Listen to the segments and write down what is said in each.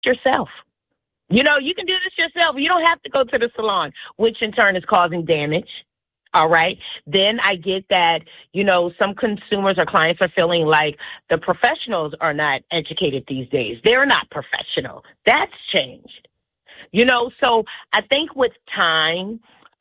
yourself. You can do this yourself. You don't have to go to the salon, which in turn is causing damage. All right. Then I get that, some consumers or clients are feeling like the professionals are not educated these days. They're not professional. That's changed. So I think with time,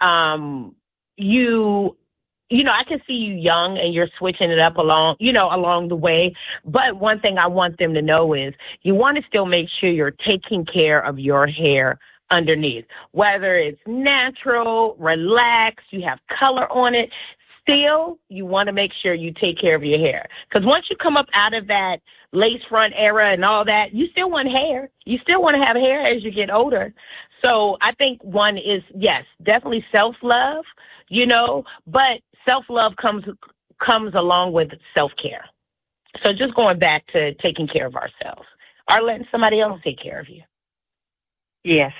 I can see you young and you're switching it up along the way. But one thing I want them to know is you want to still make sure you're taking care of your hair underneath, whether it's natural, relaxed, you have color on it. Still, you want to make sure you take care of your hair. Because once you come up out of that lace front era and all that, you still want hair. You still want to have hair as you get older. So I think one is, yes, definitely self-love, but self-love comes along with self-care. So just going back to taking care of ourselves or letting somebody else take care of you. Yes.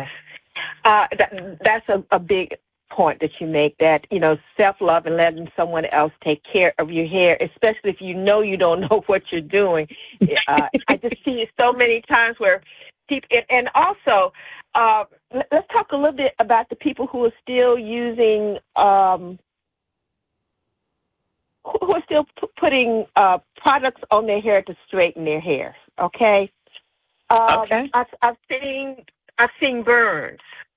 That's a big point that you make, that, self-love and letting someone else take care of your hair, especially if you don't know what you're doing. I just see it so many times where people, and also, let's talk a little bit about the people who are still using, who are still putting products on their hair to straighten their hair. Okay. Okay. I've seen burns.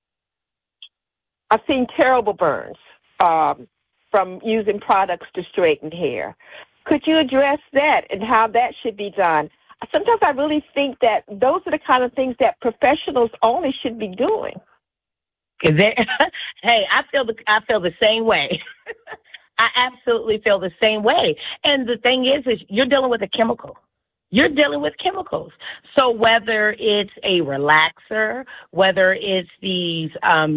I've seen terrible burns from using products to straighten hair. Could you address that and how that should be done? Sometimes I really think that those are the kind of things that professionals only should be doing. Hey, I feel the same way. I absolutely feel the same way. And the thing is you're dealing with a chemical. You're dealing with chemicals. So whether it's a relaxer, whether it's these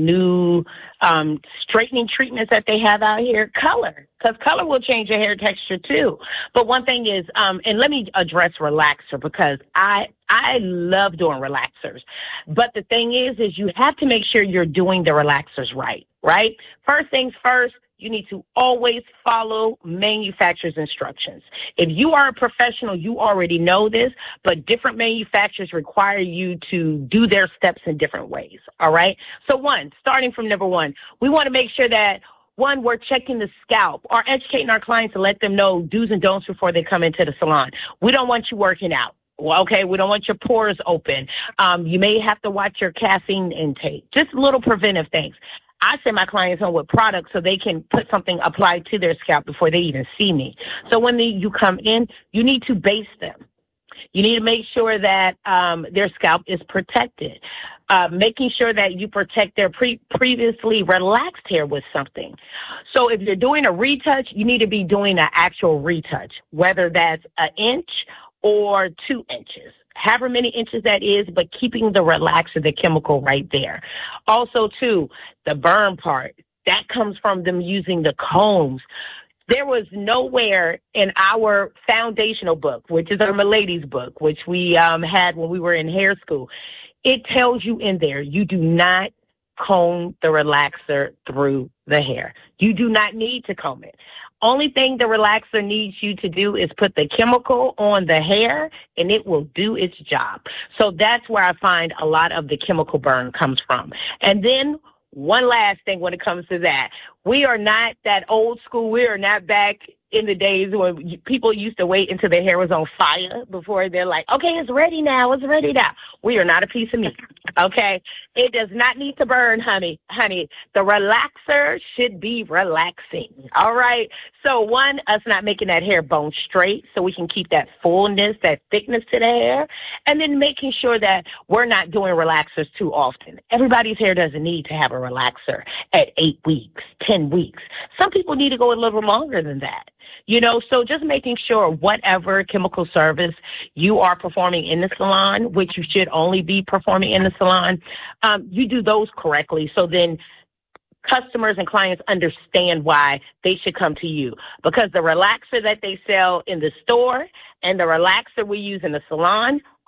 new straightening treatments that they have out here, color, because color will change your hair texture too. But one thing is, and let me address relaxer, because I love doing relaxers. But the thing is you have to make sure you're doing the relaxers right? First things first, you need to always follow manufacturer's instructions. If you are a professional, you already know this, but different manufacturers require you to do their steps in different ways, all right? So starting from number one, we want to make sure that, one, we're checking the scalp or educating our clients to let them know do's and don'ts before they come into the salon. We don't want you working out. Well, okay, we don't want your pores open. You may have to watch your caffeine intake, just little preventive things. I send my clients home with products so they can put something applied to their scalp before they even see me. So when you come in, you need to base them. You need to make sure that their scalp is protected, making sure that you protect their previously relaxed hair with something. So if you're doing a retouch, you need to be doing an actual retouch, whether that's 1 inch or 2 inches. However many inches that is, but keeping the relaxer, the chemical right there. Also, too, the burn part, that comes from them using the combs. There was nowhere in our foundational book, which is our Miladies book, which we had when we were in hair school. It tells you in there, you do not comb the relaxer through the hair. You do not need to comb it. Only thing the relaxer needs you to do is put the chemical on the hair, and it will do its job. So that's where I find a lot of the chemical burn comes from. And then one last thing when it comes to that, we are not that old school. We are not back in the days when people used to wait until their hair was on fire before they're like, okay, it's ready now. It's ready now. We are not a piece of meat. Okay. It does not need to burn, honey. The relaxer should be relaxing. All right. So one, us not making that hair bone straight so we can keep that fullness, that thickness to the hair. And then making sure that we're not doing relaxers too often. Everybody's hair doesn't need to have a relaxer at 8 weeks, 10 weeks. Some people need to go a little longer than that. So just making sure whatever chemical service you are performing in the salon, which you should only be performing in the salon, you do those correctly. So then customers and clients understand why they should come to you, because the relaxer that they sell in the store and the relaxer we use in the salon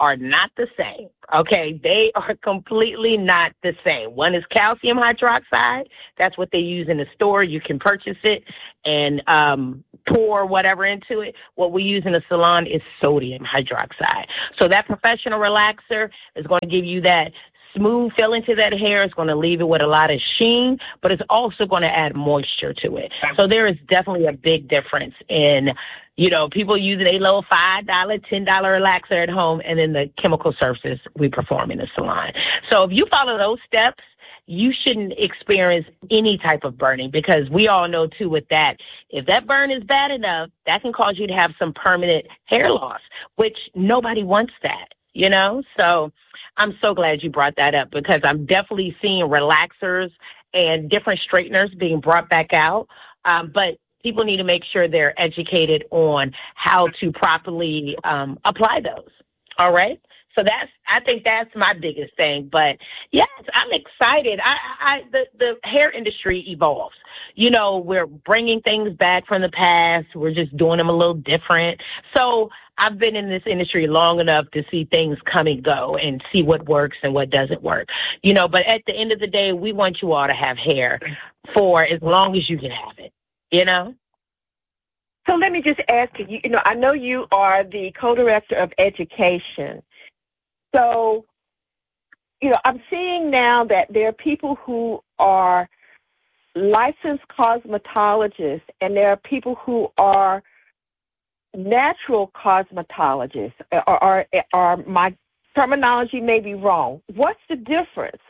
are not the same. Okay, they are completely not the same. One is calcium hydroxide. That's what they use in the store. You can purchase it and pour whatever into it. What we use in the salon is sodium hydroxide. So that professional relaxer is going to give you that smooth feel to that hair. It's going to leave it with a lot of sheen, but it's also going to add moisture to it. So there is definitely a big difference in, people using a little $5, $10 relaxer at home, and then the chemical services we perform in the salon. So if you follow those steps, you shouldn't experience any type of burning, because we all know, too, with that, if that burn is bad enough, that can cause you to have some permanent hair loss, which nobody wants that, So I'm so glad you brought that up, because I'm definitely seeing relaxers and different straighteners being brought back out. But people need to make sure they're educated on how to properly apply those. All right. So I think that's my biggest thing. But yes, I'm excited. The hair industry evolves. We're bringing things back from the past. We're just doing them a little different. So I've been in this industry long enough to see things come and go and see what works and what doesn't work. But at the end of the day, we want you all to have hair for as long as you can have it, So let me just ask you, I know you are the co-director of education. So, I'm seeing now that there are people who are licensed cosmetologists, and there are people who are natural cosmetologists, or my terminology may be wrong. What's the difference?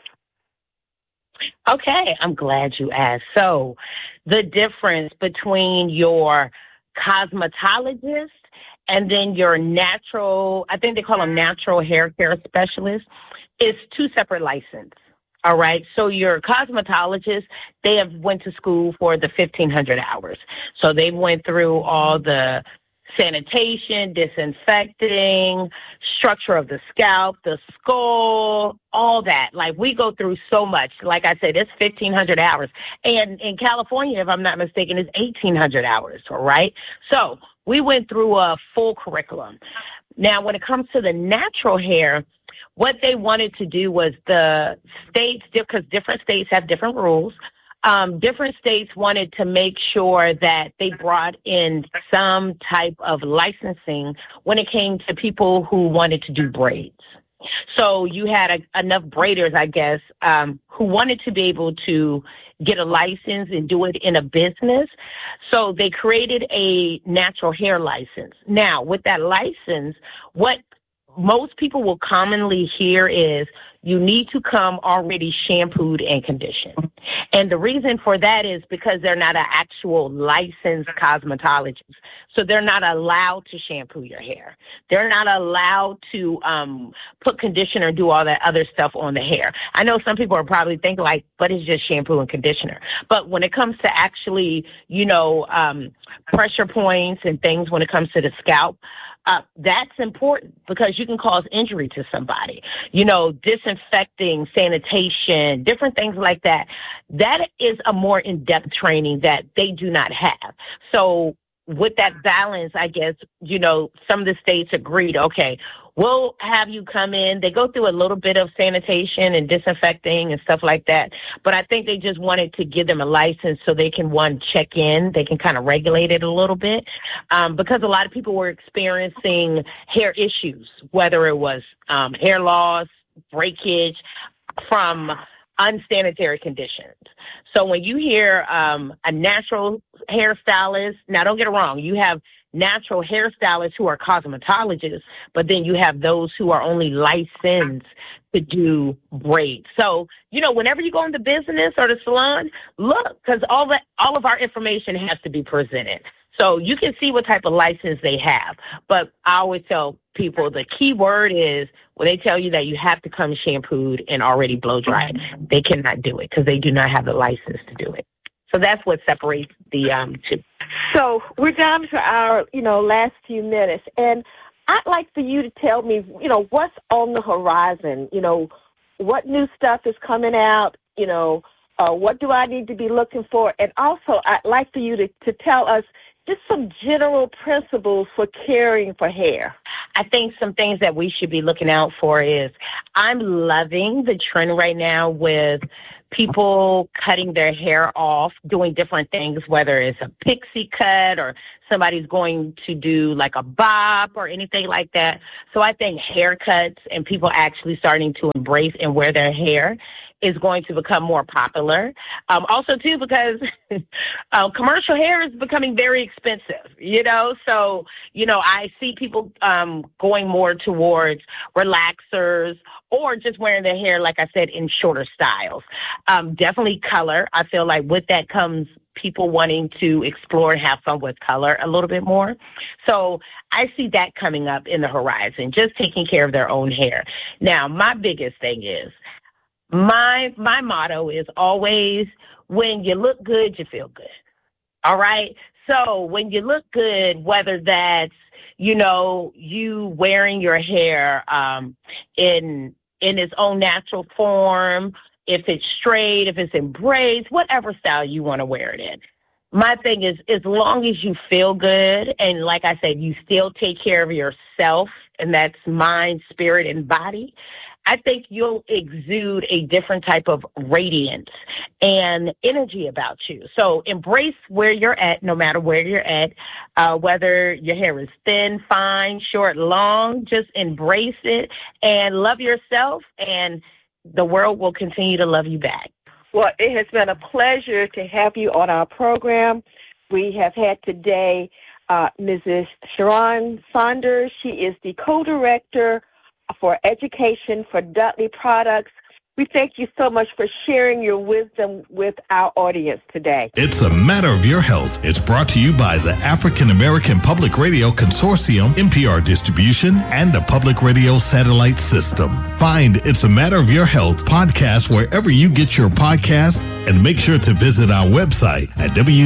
Okay, I'm glad you asked. So the difference between your cosmetologist and then your natural, I think they call them natural hair care specialists, is two separate licenses. All right. So your cosmetologist, they have went to school for the 1,500 hours. So they went through all the sanitation, disinfecting, structure of the scalp, the skull, all that. Like, we go through so much. Like I said, it's 1,500 hours. And in California, if I'm not mistaken, it's 1,800 hours. All right. So we went through a full curriculum. Now, when it comes to the natural hair, what they wanted to do was the states, because different states have different rules, different states wanted to make sure that they brought in some type of licensing when it came to people who wanted to do braids. So you had enough braiders, I guess, who wanted to be able to get a license and do it in a business. So they created a natural hair license. Now, with that license, what most people will commonly hear is you need to come already shampooed and conditioned. And the reason for that is because they're not an actual licensed cosmetologist. So they're not allowed to shampoo your hair. They're not allowed to put conditioner, do all that other stuff on the hair. I know some people are probably thinking like, but it's just shampoo and conditioner. But when it comes to actually, pressure points and things when it comes to the scalp, that's important because you can cause injury to somebody. Disinfecting, sanitation, different things like that. That is a more in-depth training that they do not have. So with that balance, I guess, some of the states agreed, okay, we'll have you come in. They go through a little bit of sanitation and disinfecting and stuff like that. But I think they just wanted to give them a license so they can, one, check in. They can kind of regulate it a little bit because a lot of people were experiencing hair issues, whether it was hair loss, breakage from unsanitary conditions. So when you hear a natural hairstylist, now don't get it wrong, you have natural hairstylists who are cosmetologists, but then you have those who are only licensed to do braids. So, whenever you go into business or the salon, look, because all of our information has to be presented. So you can see what type of license they have. But I always tell people the key word is when they tell you that you have to come shampooed and already blow dried, they cannot do it because they do not have the license to do it. So that's what separates the two. So we're down to our, last few minutes. And I'd like for you to tell me, what's on the horizon? What new stuff is coming out? What do I need to be looking for? And also, I'd like for you to tell us, just some general principles for caring for hair. I think some things that we should be looking out for is I'm loving the trend right now with people cutting their hair off, doing different things, whether it's a pixie cut or somebody's going to do like a bob or anything like that. So I think haircuts and people actually starting to embrace and wear their hair is going to become more popular. Also, too, because commercial hair is becoming very expensive, So, I see people going more towards relaxers or just wearing their hair, like I said, in shorter styles. Definitely color. I feel like with that comes people wanting to explore and have fun with color a little bit more. So I see that coming up in the horizon, just taking care of their own hair. Now, my biggest thing is, my motto is always, when you look good, you feel good. All right? So when you look good, whether that's, you wearing your hair in its own natural form, if it's straight, if it's in braids, whatever style you want to wear it in. My thing is, as long as you feel good, and like I said, you still take care of yourself, and that's mind, spirit, and body, I think you'll exude a different type of radiance and energy about you. So embrace where you're at, no matter where you're at, whether your hair is thin, fine, short, long, just embrace it and love yourself, and the world will continue to love you back. Well, it has been a pleasure to have you on our program. We have had today Mrs. Sharon Saunders. She is the co-director for education for Dudley Products. We thank you so much for sharing your wisdom with our audience today. It's a Matter of Your Health. It's brought to you by the African American Public Radio Consortium, NPR Distribution, and the Public Radio Satellite System. Find It's a Matter of Your Health podcast wherever you get your podcasts, and make sure to visit our website at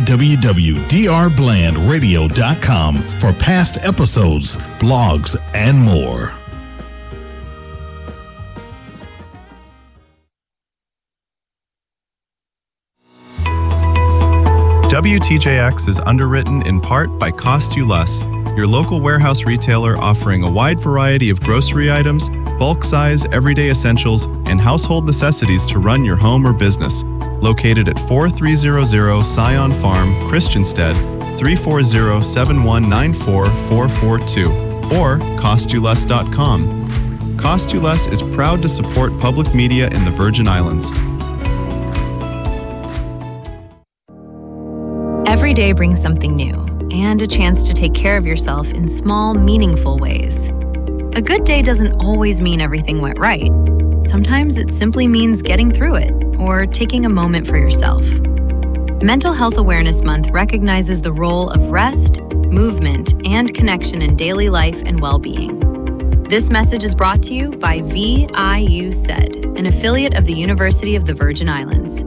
www.drblandradio.com for past episodes, blogs, and more. WTJX is underwritten in part by Cost You Less, your local warehouse retailer offering a wide variety of grocery items, bulk size, everyday essentials, and household necessities to run your home or business. Located at 4300 Scion Farm, Christiansted, 340-7194442, or CostYouLess.com. Cost You Less is proud to support public media in the Virgin Islands. Every day brings something new and a chance to take care of yourself in small, meaningful ways. A good day doesn't always mean everything went right. Sometimes it simply means getting through it or taking a moment for yourself. Mental Health Awareness Month recognizes the role of rest, movement, and connection in daily life and well-being. This message is brought to you by VIU SED, an affiliate of the University of the Virgin Islands.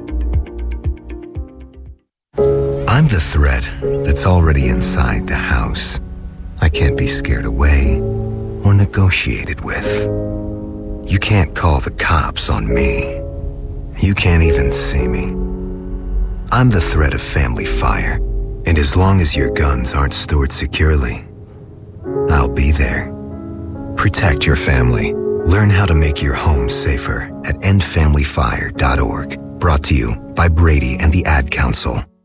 I'm the threat that's already inside the house. I can't be scared away or negotiated with. You can't call the cops on me. You can't even see me. I'm the threat of family fire, and as long as your guns aren't stored securely, I'll be there. Protect your family. Learn how to make your home safer at endfamilyfire.org. Brought to you by Brady and the Ad Council.